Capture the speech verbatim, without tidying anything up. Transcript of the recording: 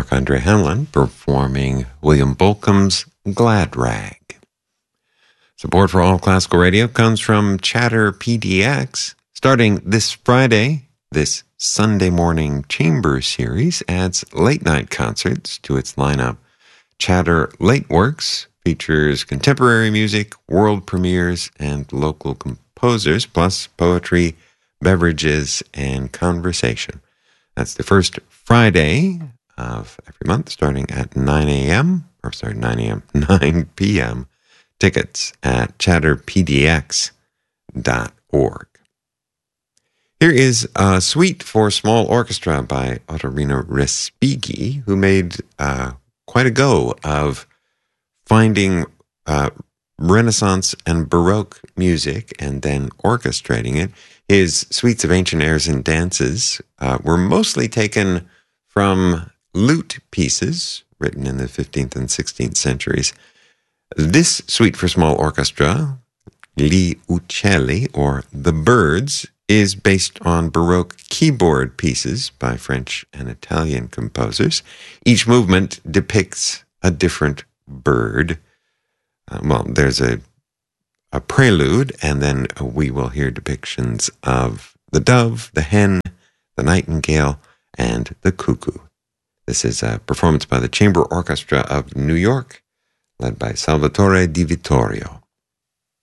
Marc-Andre Hanlon performing William Bolcom's Glad Rag. Support for All Classical Radio comes from Chatter P D X. Starting this Friday, this Sunday morning chamber series adds late night concerts to its lineup. Chatter Late Works features contemporary music, world premieres, and local composers, plus poetry, beverages, and conversation. That's the first Friday of every month, starting at nine a.m., or sorry, nine a.m., nine p.m. Tickets at chatter p d x dot org. Here is a suite for small orchestra by Ottorino Respighi, who made uh, quite a go of finding uh, Renaissance and Baroque music and then orchestrating it. His suites of ancient airs and dances uh, were mostly taken from lute pieces written in the fifteenth and sixteenth centuries. This suite for small orchestra, Gli Uccelli, or The Birds, is based on Baroque keyboard pieces by French and Italian composers. Each movement depicts a different bird. Uh, well, there's a, a prelude, and then we will hear depictions of the dove, the hen, the nightingale, and the cuckoo. This is a performance by the Chamber Orchestra of New York, led by Salvatore Di Vittorio.